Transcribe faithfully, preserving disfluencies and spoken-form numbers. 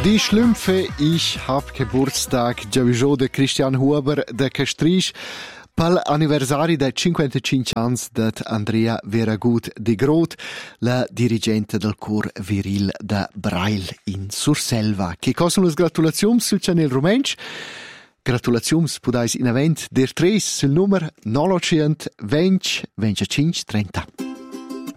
Die Schlümpfe, ich hab Geburtstag, Giaviso de Christian Huber de Castrisch, pel anniversari de cinquantacinque ans de Andrea Veragut de Groot, la dirigente del cor viril de Braille in Surselva. Che cosano las gratulazions sul channel Rumensch? Gratulazions pudais in event der tres sul numero novecento venti venticinque trenta.